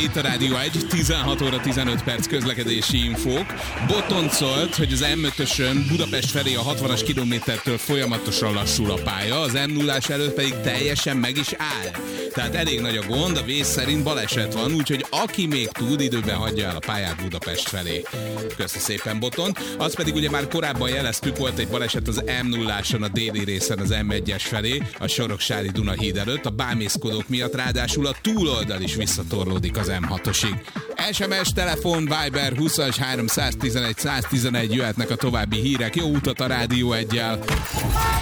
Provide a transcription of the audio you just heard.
Itt a Rádió 1, 16 óra 15 perc közlekedési infók. Botont szólt, hogy az M5-ösön Budapest felé a 60-as kilométertől folyamatosan lassul a pálya, az M0-ás előtt pedig teljesen meg is áll. Tehát elég nagy a gond, a vész szerint baleset van, úgyhogy aki még tud, időben hagyja el a pályát Budapest felé. Köszi szépen, Botont. Azt pedig ugye már korábban jeleztük, volt egy baleset az M0-áson a déli részen az M1-es felé, a Soroksári Dunahíd előtt, a bámészkodók miatt, ráadásul a túloldal is visszatorlódik az M6-osig. SMS, telefon, Viber 20-as 311 111 jöhetnek a további hírek. Jó utat a Rádió 1-jel!